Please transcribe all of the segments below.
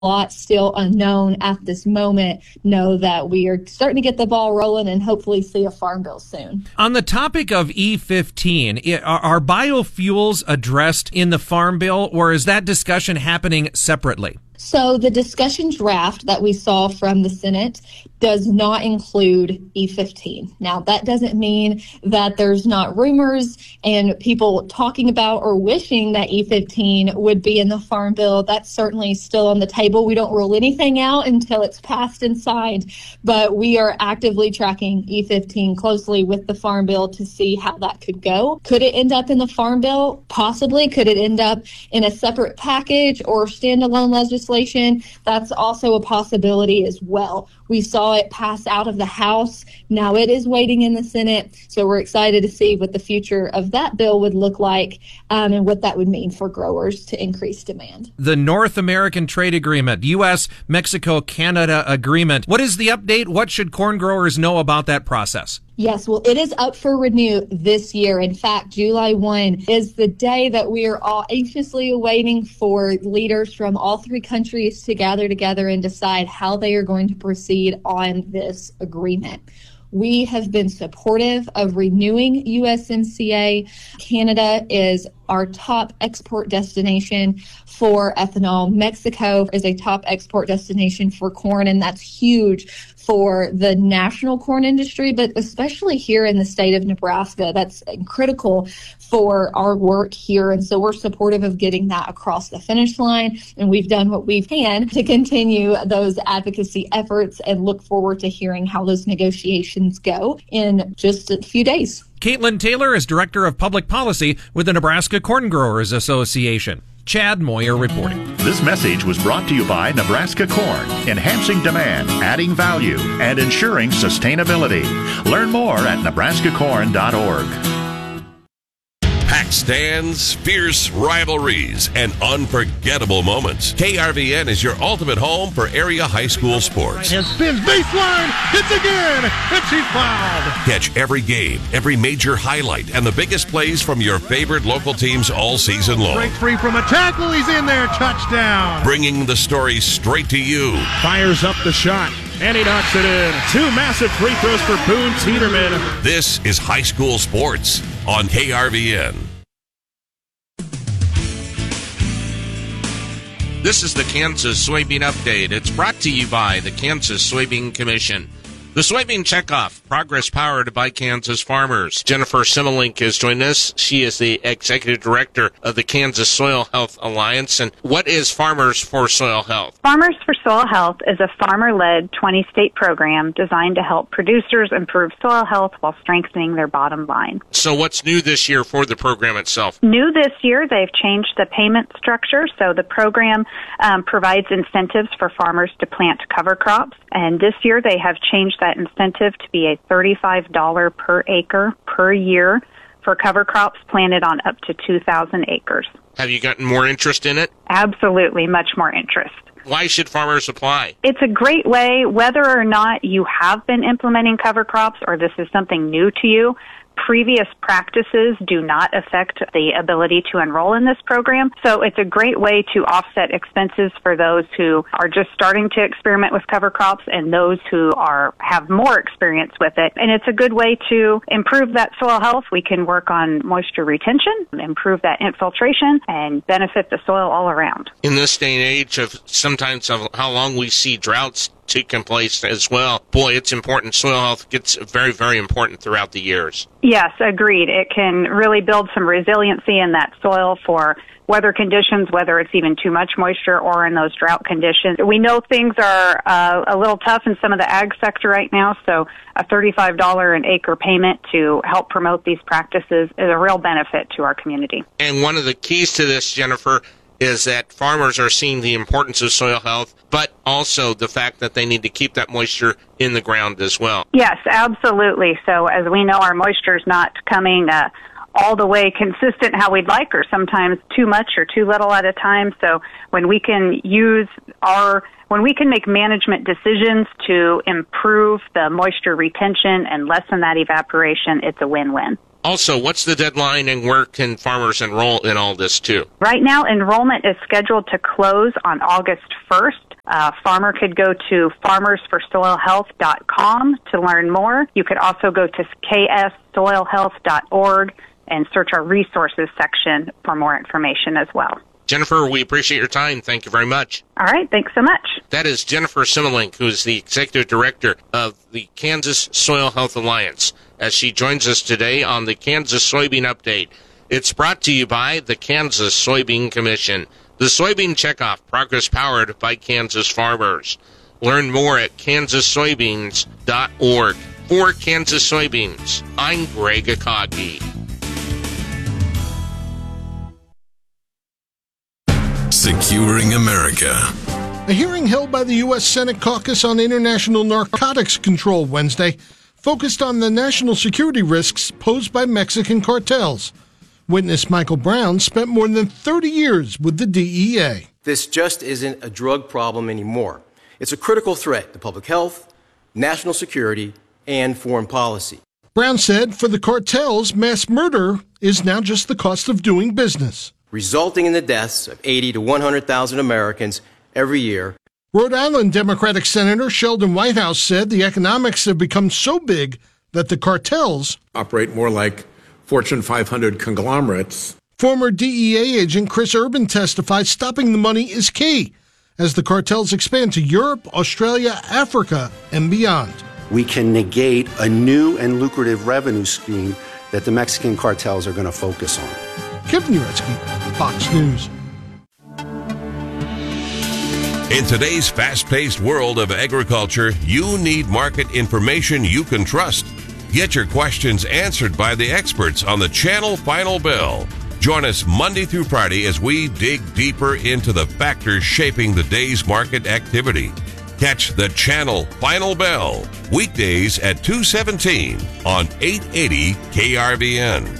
lot still unknown at this moment, know that we are starting to get the ball rolling and hopefully see a farm bill soon. On the topic of E15, are biofuels addressed in the farm bill, or is that discussion happening separately? So the discussion draft that we saw from the Senate does not include E15. Now, that doesn't mean that there's not rumors and people talking about or wishing that E15 would be in the Farm Bill. That's certainly still on the table. We don't rule anything out until it's passed and signed, but we are actively tracking E15 closely with the Farm Bill to see how that could go. Could it end up in the Farm Bill? Possibly. Could it end up in a separate package or standalone legislation? That's also a possibility as well. We saw it pass out of the House. Now it is waiting in the Senate. So we're excited to see what the future of that bill would look like and what that would mean for growers to increase demand. The North American Trade Agreement, U.S., Mexico, Canada agreement. What is the update? What should corn growers know about that process? Yes, well, it is up for renew this year. In fact, July 1 is the day that we are all anxiously awaiting for leaders from all three countries to gather together and decide how they are going to proceed on this agreement. We have been supportive of renewing USMCA. Canada is our top export destination for ethanol. Mexico is a top export destination for corn, and that's huge for the national corn industry, but especially here in the state of Nebraska. That's critical for our work here, and so we're supportive of getting that across the finish line, and we've done what we can to continue those advocacy efforts and look forward to hearing how those negotiations go in just a few days. Caitlin Taylor is Director of Public Policy with the Nebraska Corn Growers Association. Chad Moyer reporting. This message was brought to you by Nebraska Corn, enhancing demand, adding value, and ensuring sustainability. Learn more at nebraskacorn.org. Packed stands, fierce rivalries, and unforgettable moments. KRVN is your ultimate home for area high school sports. And spins baseline, hits again, and she's fouled. Catch every game, every major highlight, and the biggest plays from your favorite local teams all season long. Breaks free from a tackle, he's in there, touchdown. Bringing the story straight to you. Fires up the shot, and he knocks it in. Two massive free throws for Boone Teeterman. This is high school sports on KRVN. This is the Kansas Soybean Update. It's brought to you by the Kansas Soybean Commission. The Soybean Checkoff, progress powered by Kansas farmers. Jennifer Simmelink is joining us. She is the Executive Director of the Kansas Soil Health Alliance. And what is Farmers for Soil Health? Farmers for Soil Health is a farmer-led 20-state program designed to help producers improve soil health while strengthening their bottom line. So what's new this year for the program itself? New this year, they've changed the payment structure. So the program provides incentives for farmers to plant cover crops. And this year, they have changed that incentive to be a $35 per acre per year for cover crops planted on up to 2,000 acres. Have you gotten more interest in it? Absolutely, much more interest. Why should farmers apply? It's a great way, whether or not you have been implementing cover crops or this is something new to you. Previous practices do not affect the ability to enroll in this program. So it's a great way to offset expenses for those who are just starting to experiment with cover crops and those who have more experience with it. And it's a good way to improve that soil health. We can work on moisture retention, improve that infiltration, and benefit the soil all around. In this day and age of sometimes of how long we see droughts taking place as well, boy, it's important. Soil health gets very, very important throughout the years. Yes, agreed. It can really build some resiliency in that soil for weather conditions, whether it's even too much moisture or in those drought conditions. We know things are a little tough in some of the ag sector right now, so a $35 an acre payment to help promote these practices is a real benefit to our community. And one of the keys to this, Jennifer, is that farmers are seeing the importance of soil health, but also the fact that they need to keep that moisture in the ground as well. Yes, absolutely. So as we know, our moisture is not coming all the way consistent how we'd like, or sometimes too much or too little at a time. So when we can make management decisions to improve the moisture retention and lessen that evaporation, it's a win-win. Also, what's the deadline and where can farmers enroll in all this too? Right now, enrollment is scheduled to close on August 1st. Farmer could go to farmersforsoilhealth.com to learn more. You could also go to kssoilhealth.org and search our resources section for more information as well. Jennifer, we appreciate your time. Thank you very much. All right, thanks so much. That is Jennifer Simmelink, who is the Executive Director of the Kansas Soil Health Alliance, as she joins us today on the Kansas Soybean Update. It's brought to you by the Kansas Soybean Commission. The Soybean Checkoff, progress powered by Kansas farmers. Learn more at kansassoybeans.org. For Kansas Soybeans, I'm Greg Akagi. Securing America. A hearing held by the U.S. Senate Caucus on International Narcotics Control Wednesday focused on the national security risks posed by Mexican cartels. Witness Michael Brown spent more than 30 years with the DEA. This just isn't a drug problem anymore. It's a critical threat to public health, national security, and foreign policy. Brown said for the cartels, mass murder is now just the cost of doing business, resulting in the deaths of 80 to 100,000 Americans every year. Rhode Island Democratic Senator Sheldon Whitehouse said the economics have become so big that the cartels operate more like Fortune 500 conglomerates. Former DEA agent Chris Urban testified stopping the money is key as the cartels expand to Europe, Australia, Africa, and beyond. We can negate a new and lucrative revenue stream that the Mexican cartels are going to focus on. Kevin Uretsky, Fox News. In today's fast-paced world of agriculture, you need market information you can trust. Get your questions answered by the experts on the Channel Final Bell. Join us Monday through Friday as we dig deeper into the factors shaping the day's market activity. Catch the Channel Final Bell weekdays at 2:17 on 880 KRVN.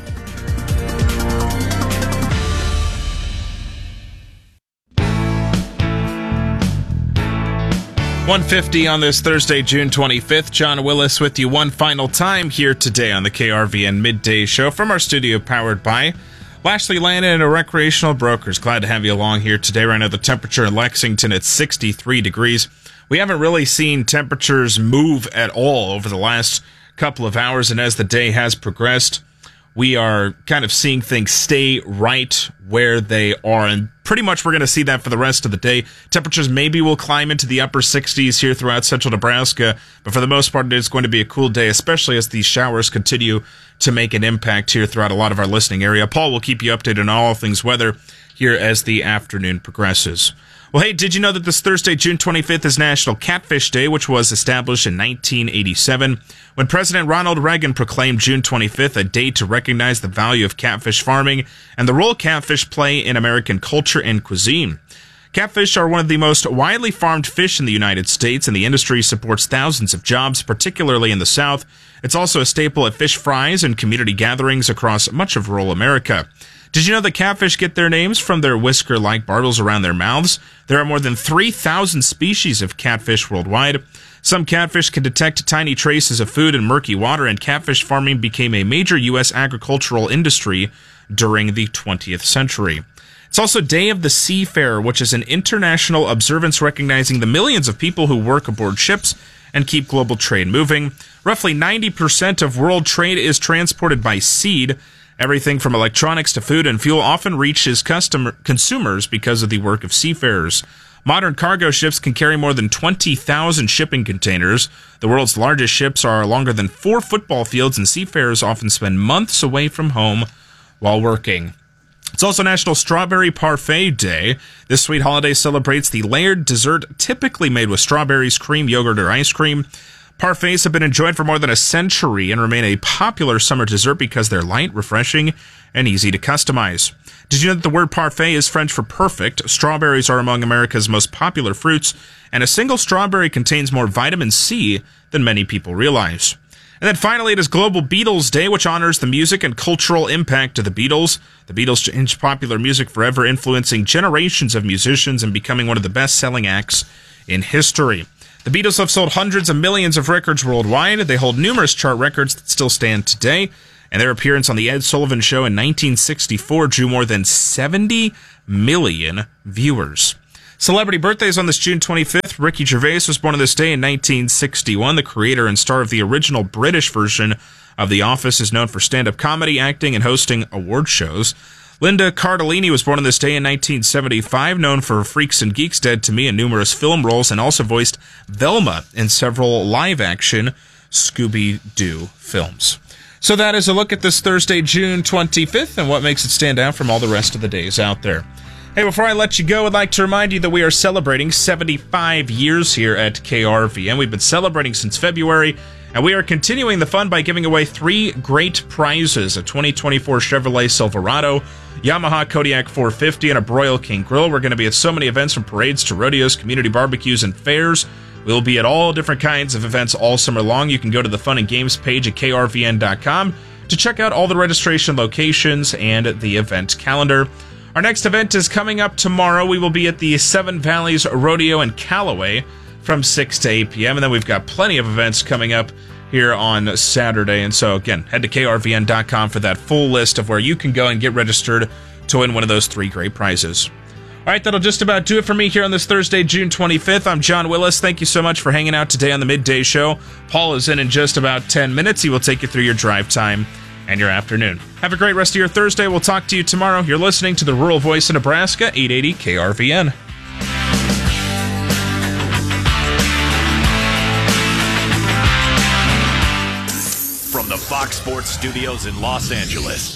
1:50 on this Thursday, June 25th. John Willis with you one final time here today on the KRVN Midday Show from our studio powered by Lashley Land and Recreational Brokers. Glad to have you along here today. Right now the temperature in Lexington at 63 degrees. We haven't really seen temperatures move at all over the last couple of hours, and as the day has progressed, we are kind of seeing things stay right where they are, and pretty much we're going to see that for the rest of the day. Temperatures maybe will climb into the upper 60s here throughout central Nebraska, but for the most part, it's going to be a cool day, especially as these showers continue to make an impact here throughout a lot of our listening area. Paul will keep you updated on all things weather here as the afternoon progresses. Well, hey, did you know that this Thursday, June 25th, is National Catfish Day, which was established in 1987, when President Ronald Reagan proclaimed June 25th a day to recognize the value of catfish farming and the role catfish play in American culture and cuisine. Catfish are one of the most widely farmed fish in the United States, and the industry supports thousands of jobs, particularly in the South. It's also a staple at fish fries and community gatherings across much of rural America. Did you know that catfish get their names from their whisker-like barbels around their mouths? There are more than 3,000 species of catfish worldwide. Some catfish can detect tiny traces of food in murky water, and catfish farming became a major U.S. agricultural industry during the 20th century. It's also Day of the Seafarer, which is an international observance recognizing the millions of people who work aboard ships and keep global trade moving. Roughly 90% of world trade is transported by sea. Everything from electronics to food and fuel often reaches consumers because of the work of seafarers. Modern cargo ships can carry more than 20,000 shipping containers. The world's largest ships are longer than 4 football fields, and seafarers often spend months away from home while working. It's also National Strawberry Parfait Day. This sweet holiday celebrates the layered dessert typically made with strawberries, cream, yogurt, or ice cream. Parfaits have been enjoyed for more than a century and remain a popular summer dessert because they're light, refreshing, and easy to customize. Did you know that the word parfait is French for perfect? Strawberries are among America's most popular fruits, and a single strawberry contains more vitamin C than many people realize. And then finally, it is Global Beatles Day, which honors the music and cultural impact of the Beatles. The Beatles changed popular music forever, influencing generations of musicians and becoming one of the best-selling acts in history. The Beatles have sold hundreds of millions of records worldwide. They hold numerous chart records that still stand today, and their appearance on The Ed Sullivan Show in 1964 drew more than 70 million viewers. Celebrity birthdays on this June 25th. Ricky Gervais was born on this day in 1961. The creator and star of the original British version of The Office is known for stand-up comedy, acting, and hosting award shows. Linda Cardellini was born on this day in 1975, known for Freaks and Geeks, Dead to Me, and numerous film roles, and also voiced Velma in several live-action Scooby-Doo films. So that is a look at this Thursday, June 25th, and what makes it stand out from all the rest of the days out there. Hey, before I let you go, I'd like to remind you that we are celebrating 75 years here at KRVN. We've been celebrating since February, and we are continuing the fun by giving away 3 great prizes: a 2024 Chevrolet Silverado, Yamaha Kodiak 450, and a Broil King Grill. We're going to be at so many events, from parades to rodeos, community barbecues, and fairs. We'll be at all different kinds of events all summer long. You can go to the Fun and Games page at krvn.com to check out all the registration locations and the event calendar. Our next event is coming up tomorrow. We will be at the Seven Valleys Rodeo in Callaway from 6 to 8 p.m. And then we've got plenty of events coming up here on Saturday. And so, again, head to krvn.com for that full list of where you can go and get registered to win one of those 3 great prizes. All right, that'll just about do it for me here on this Thursday, June 25th. I'm John Willis. Thank you so much for hanging out today on the Midday Show. Paul is in just about 10 minutes. He will take you through your drive time and your afternoon. Have a great rest of your Thursday. We'll talk to you tomorrow. You're listening to the Rural Voice of Nebraska, 880 KRVN. From the Fox Sports Studios in Los Angeles,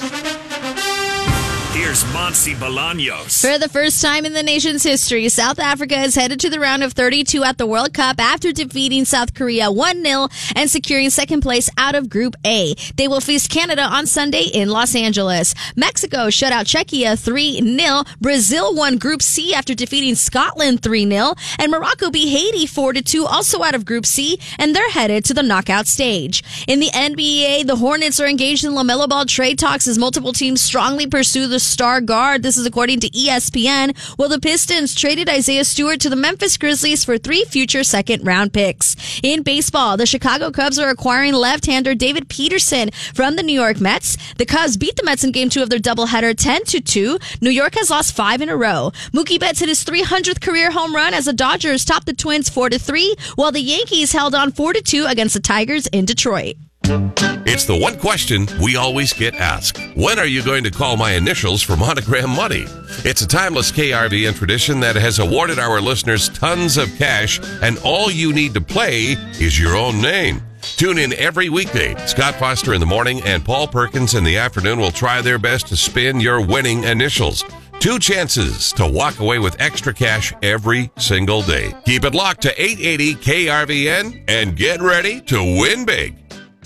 here's Monsi Bolaños. For the first time in the nation's history, South Africa is headed to the round of 32 at the World Cup after defeating South Korea 1-0 and securing second place out of Group A. They will face Canada on Sunday in Los Angeles. Mexico shut out Czechia 3-0. Brazil won Group C after defeating Scotland 3-0. And Morocco beat Haiti 4-2, also out of Group C, and they're headed to the knockout stage. In the NBA, the Hornets are engaged in LaMelo Ball trade talks as multiple teams strongly pursue the star guard. This is according to ESPN. Well, the Pistons traded Isaiah Stewart to the Memphis Grizzlies for 3 future second-round picks. In baseball, the Chicago Cubs are acquiring left-hander David Peterson from the New York Mets. The Cubs beat the Mets in Game 2 of their doubleheader 10-2. New York has lost 5 in a row. Mookie Betts hit his 300th career home run as the Dodgers topped the Twins 4-3, while the Yankees held on 4-2 against the Tigers in Detroit. It's the one question we always get asked. When are you going to call my initials for Monogram Money? It's a timeless KRVN tradition that has awarded our listeners tons of cash, and all you need to play is your own name. Tune in every weekday. Scott Foster in the morning and Paul Perkins in the afternoon will try their best to spin your winning initials. 2 chances to walk away with extra cash every single day. Keep it locked to 880 KRVN and get ready to win big.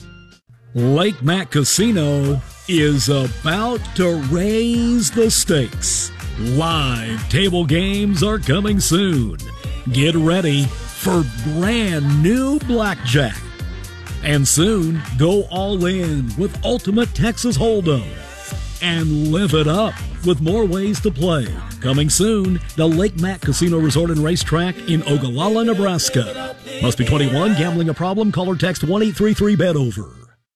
Lake Mac Casino is about to raise the stakes. Live table games are coming soon. Get ready for brand new blackjack. And soon, go all in with Ultimate Texas Hold'em. And live it up with more ways to play. Coming soon, the Lake Mac Casino Resort and Racetrack in Ogallala, Nebraska. Must be 21, gambling a problem, call or text 1-833-BET-OVER.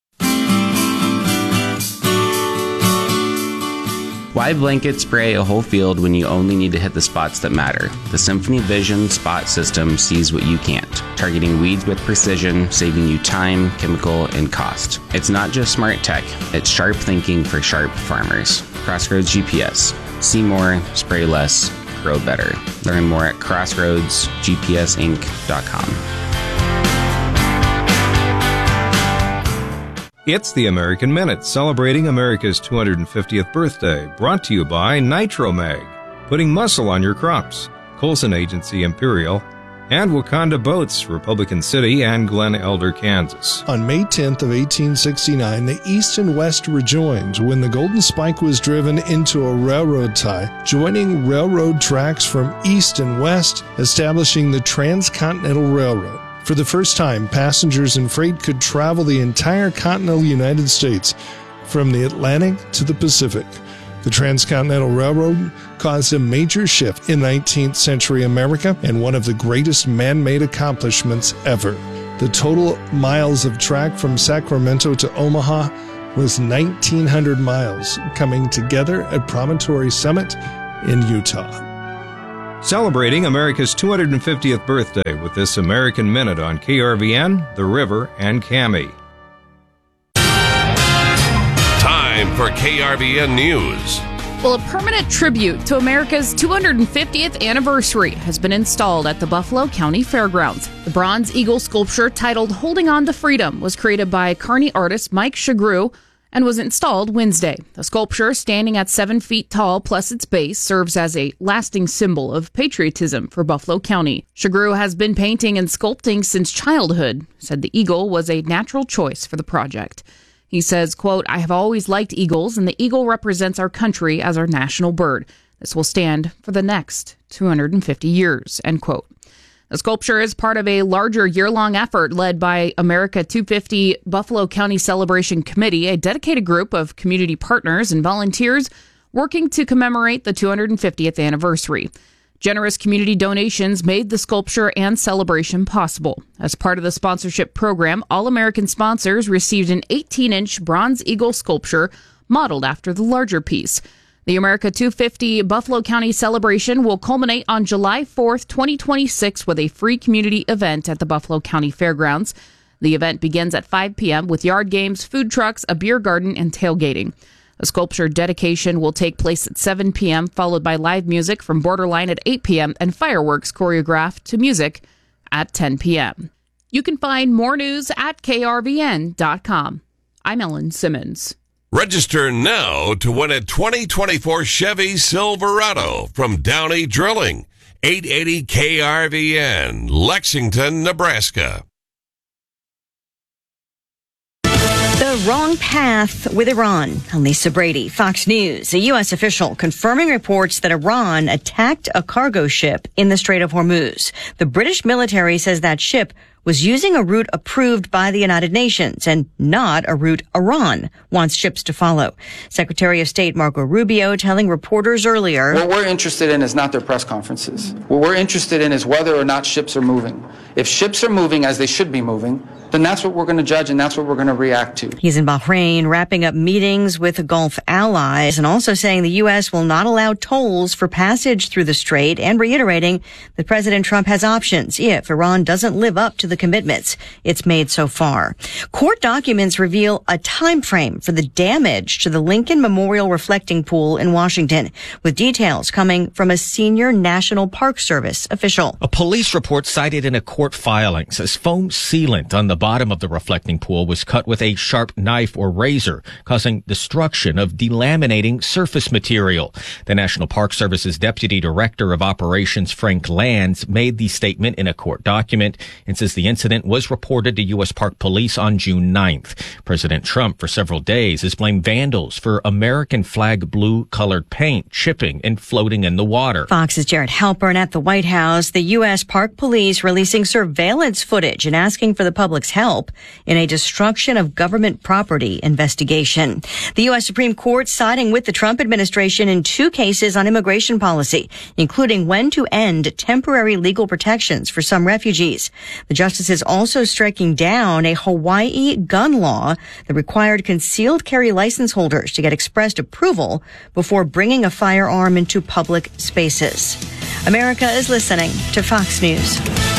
Why blanket spray a whole field when you only need to hit the spots that matter? The Symphony Vision Spot System sees what you can't, targeting weeds with precision, saving you time, chemical, and cost. It's not just smart tech, it's sharp thinking for sharp farmers. Crossroads GPS. See more, spray less, grow better. Learn more at crossroadsgpsinc.com. It's the American Minute, celebrating America's 250th birthday, brought to you by Nitromag, putting muscle on your crops, Colson Agency Imperial, and Wakanda Boats, Republican City and Glen Elder, Kansas. On May 10th of 1869, the East and West rejoined when the Golden Spike was driven into a railroad tie, joining railroad tracks from east and west, establishing the Transcontinental Railroad. For the first time, passengers and freight could travel the entire continental United States, from the Atlantic to the Pacific. The Transcontinental Railroad caused a major shift in 19th century America and one of the greatest man-made accomplishments ever. The total miles of track from Sacramento to Omaha was 1,900 miles, coming together at Promontory Summit in Utah. Celebrating America's 250th birthday with this American Minute on KRVN, The River, and Cami. Time for KRVN News. Well, a permanent tribute to America's 250th anniversary has been installed at the Buffalo County Fairgrounds. The bronze eagle sculpture titled Holding On to Freedom was created by Kearney artist Mike Shagru and was installed Wednesday. The sculpture, standing at 7 feet tall plus its base, serves as a lasting symbol of patriotism for Buffalo County. Shagru has been painting and sculpting since childhood, said the eagle was a natural choice for the project. He says, quote, "I have always liked eagles, and the eagle represents our country as our national bird. This will stand for the next 250 years," end quote. The sculpture is part of a larger year-long effort led by America 250 Buffalo County Celebration Committee, a dedicated group of community partners and volunteers working to commemorate the 250th anniversary. Generous community donations made the sculpture and celebration possible. As part of the sponsorship program, All American sponsors received an 18-inch bronze eagle sculpture modeled after the larger piece. The America 250 Buffalo County celebration will culminate on July 4th, 2026 with a free community event at the Buffalo County Fairgrounds. The event begins at 5 p.m. with yard games, food trucks, a beer garden, and tailgating. A sculpture dedication will take place at 7 p.m., followed by live music from Borderline at 8 p.m. and fireworks choreographed to music at 10 p.m. You can find more news at krvn.com. I'm Ellen Simmons. Register now to win a 2024 Chevy Silverado from Downey Drilling. 880 KRVN, Lexington, Nebraska. The wrong path with Iran. I'm Lisa Brady, Fox News. A U.S. official confirming reports that Iran attacked a cargo ship in the Strait of Hormuz. The British military says that ship was using a route approved by the United Nations and not a route Iran wants ships to follow. Secretary of State Marco Rubio telling reporters earlier, "What we're interested in is not their press conferences. What we're interested in is whether or not ships are moving. If ships are moving as they should be moving, then that's what we're going to judge and that's what we're going to react to." He's in Bahrain wrapping up meetings with Gulf allies and also saying the U.S. will not allow tolls for passage through the strait and reiterating that President Trump has options if Iran doesn't live up to the commitments it's made so far. Court documents reveal a time frame for the damage to the Lincoln Memorial Reflecting Pool in Washington, with details coming from a senior National Park Service official. A police report cited in a court filing says foam sealant on the bottom of the reflecting pool was cut with a sharp knife or razor, causing destruction of delaminating surface material. The National Park Service's Deputy Director of Operations, Frank Lands, made the statement in a court document and says the incident was reported to U.S. Park Police on June 9th. President Trump, for several days, has blamed vandals for American flag blue-colored paint chipping and floating in the water. Fox's Jared Halpern at the White House. The U.S. Park Police releasing surveillance footage and asking for the public's help in a destruction of government property investigation. The U.S. Supreme Court siding with the Trump administration in 2 cases on immigration policy, including when to end temporary legal protections for some refugees. The justices also striking down a Hawaii gun law that required concealed carry license holders to get expressed approval before bringing a firearm into public spaces. America is listening to Fox News.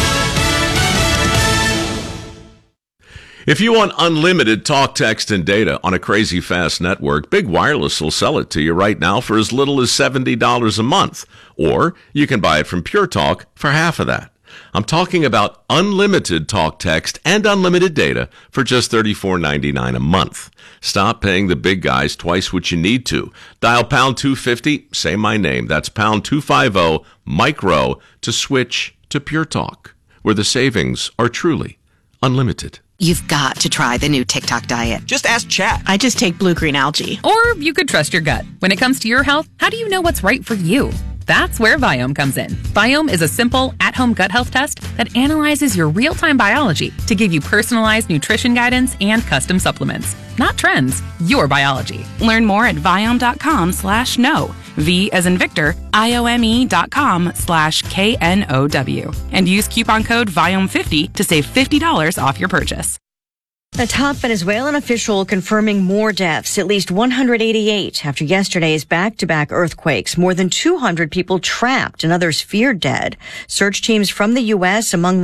If you want unlimited talk, text, and data on a crazy fast network, Big Wireless will sell it to you right now for as little as $70 a month. Or you can buy it from Pure Talk for half of that. I'm talking about unlimited talk, text, and unlimited data for just $34.99 a month. Stop paying the big guys twice what you need to. Dial pound 250, say my name. That's pound 250 micro to switch to Pure Talk, where the savings are truly unlimited. You've got to try the new TikTok diet. Just ask Chat. I just take blue-green algae. Or you could trust your gut. When it comes to your health, how do you know what's right for you? That's where Viome comes in. Viome is a simple, at-home gut health test that analyzes your real-time biology to give you personalized nutrition guidance and custom supplements. Not trends, your biology. Learn more at Viome.com/know. V as in Victor, IOME.com/KNOW. And use coupon code VIOME50 to save $50 off your purchase. A top Venezuelan official confirming more deaths, at least 188 after yesterday's back-to-back earthquakes. More than 200 people trapped and others feared dead. Search teams from the U.S., among